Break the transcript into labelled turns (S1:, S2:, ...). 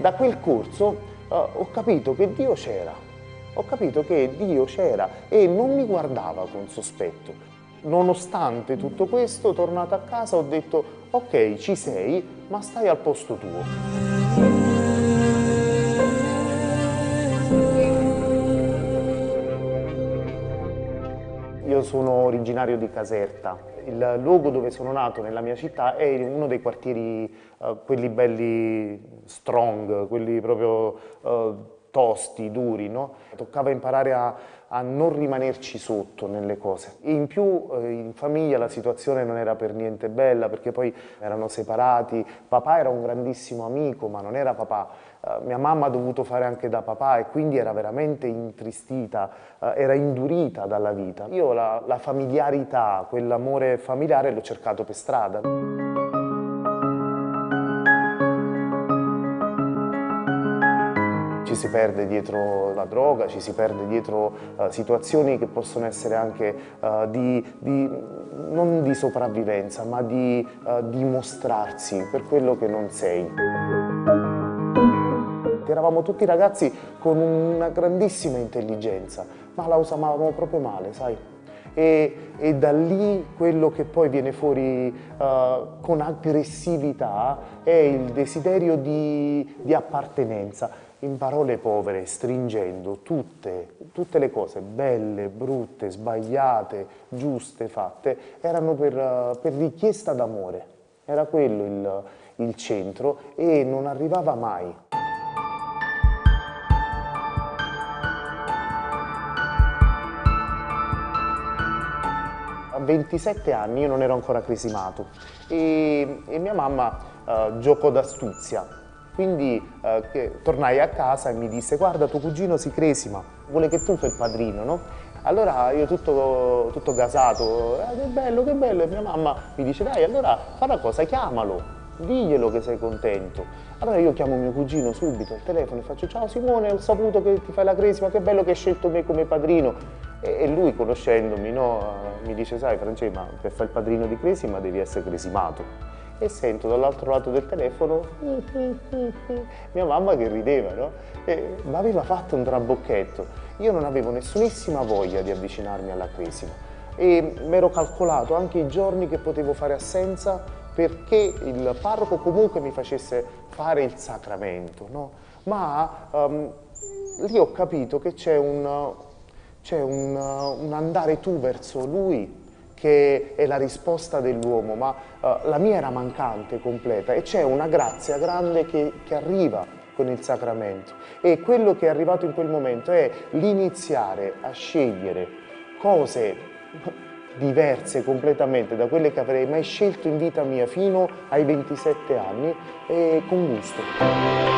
S1: da quel corso ho capito che Dio c'era, e non mi guardava con sospetto. Nonostante tutto questo, tornato a casa, ho detto: ok, ci sei, ma stai al posto tuo. Io sono originario di Caserta. Il luogo dove sono nato, nella mia città, è uno dei quartieri, quelli belli strong, quelli proprio tosti, duri, no? Toccava imparare a non rimanerci sotto nelle cose. E in più in famiglia la situazione non era per niente bella, perché poi erano separati. Papà era un grandissimo amico, ma non era papà. Mia mamma ha dovuto fare anche da papà e quindi era veramente intristita, era indurita dalla vita. Io la familiarità, quell'amore familiare l'ho cercato per strada. Ci si perde dietro la droga, ci si perde dietro situazioni che possono essere anche non di sopravvivenza, ma di dimostrarsi per quello che non sei. Eravamo tutti ragazzi con una grandissima intelligenza, ma la usavamo proprio male, sai? E da lì quello che poi viene fuori con aggressività è il desiderio di appartenenza. In parole povere, stringendo tutte le cose belle, brutte, sbagliate, giuste, fatte, erano per richiesta d'amore. Era quello il centro e non arrivava mai. A 27 anni io non ero ancora cresimato e mia mamma giocò d'astuzia, quindi tornai a casa e mi disse: guarda, tuo cugino si cresima, vuole che tu fai il padrino, no? Allora io tutto gasato, che bello, e mia mamma mi dice: dai, allora fa una cosa, chiamalo, diglielo che sei contento. Allora io chiamo mio cugino subito al telefono e faccio: ciao Simone, ho saputo che ti fai la cresima, che bello che hai scelto me come padrino. E lui, conoscendomi, no, mi dice: sai Francesco, ma per fare il padrino di cresima devi essere cresimato. E sento dall'altro lato del telefono mia mamma che rideva, no? E mi aveva fatto un trabocchetto. Io non avevo nessunissima voglia di avvicinarmi alla cresima e mi ero calcolato anche i giorni che potevo fare assenza perché il parroco comunque mi facesse fare il sacramento, no? Ma lì ho capito che c'è un andare tu verso lui che è la risposta dell'uomo, ma la mia era mancante, completa, e c'è una grazia grande che arriva con il sacramento. E quello che è arrivato in quel momento è l'iniziare a scegliere cose diverse completamente da quelle che avrei mai scelto in vita mia fino ai 27 anni e con gusto.